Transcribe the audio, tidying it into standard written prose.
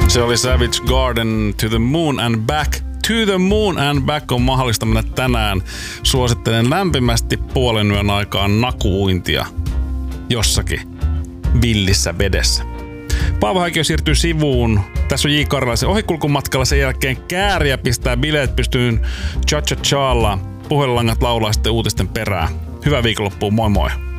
Se oli Savage Garden, To the Moon and Back. To the Moon and Back on mahdollista mennä tänään. Suosittelen lämpimästi puolen yön aikaan nakuuintia jossakin villissä vedessä. Paavo Häikkiö siirtyy sivuun. Tässä on J. Karjalaisen ohikulkumatkalla. Sen jälkeen Kääriä pistää bileet pystyyn Cha-cha-challa. Puhelinlangat laulaa sitten uutisten perään. Hyvää viikonloppua, moi moi!